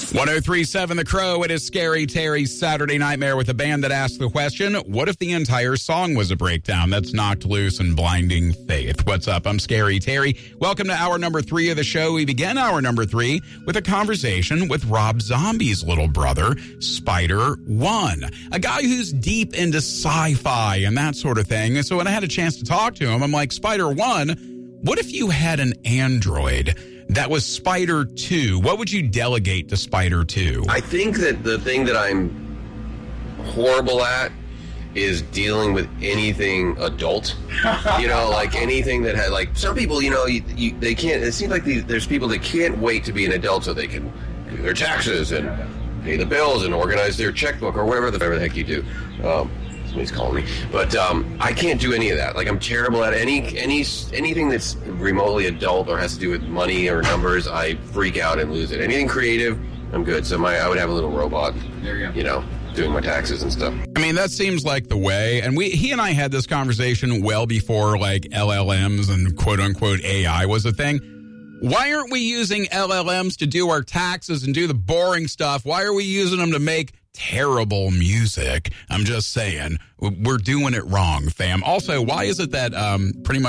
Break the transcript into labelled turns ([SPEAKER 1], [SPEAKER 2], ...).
[SPEAKER 1] 1037 The Crow. It is Scary Terry's Saturday Nightmare with a band that asks the question, what if the entire song was a breakdown that's knocked loose and blinding faith? What's up? I'm Scary Terry. Welcome to hour number 3 of the show. We begin hour number 3 with a conversation with Rob Zombie's little brother, Spider-One, a guy who's deep into sci-fi and that sort of thing. And so when I had a chance to talk to him, I'm like, Spider-One, what if you had an android that was Spider 2? What would you delegate to Spider 2?
[SPEAKER 2] I think that the thing that I'm horrible at is dealing with anything adult. Like anything that had, like, some people, they can't, it seems like there's people that can't wait to be an adult so they can do their taxes and pay the bills and organize their checkbook or whatever the heck you do. Somebody's calling me. But I can't do any of that. Like, I'm terrible at anything that's remotely adult or has to do with money or numbers. I freak out and lose it. Anything creative, I'm good. So I would have a little robot, doing my taxes and stuff.
[SPEAKER 1] I mean, that seems like the way. And he and I had this conversation well before, like, LLMs and quote-unquote AI was a thing. Why aren't we using LLMs to do our taxes and do the boring stuff? Why are we using them to make terrible music? I'm just saying, we're doing it wrong, fam. Also, why is it that pretty much